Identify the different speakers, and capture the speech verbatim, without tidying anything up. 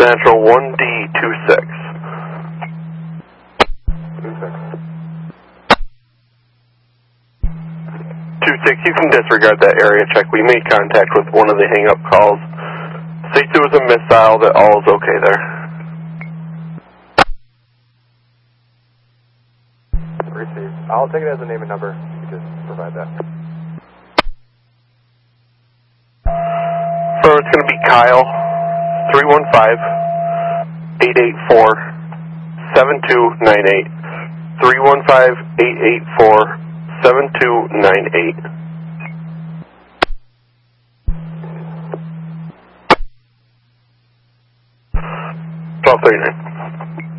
Speaker 1: Central one D two six.
Speaker 2: two six.
Speaker 1: two six, you can disregard that area check. We made contact with one of the hang-up calls. States it was a missile, that all is okay there.
Speaker 2: Received. I'll take it as a name and number. You just provide that.
Speaker 1: So it's going to be Kyle, three one five, eight eight four, seven two nine eight. three one five, eight eight four, seven two nine eight. twelve thirty-nine.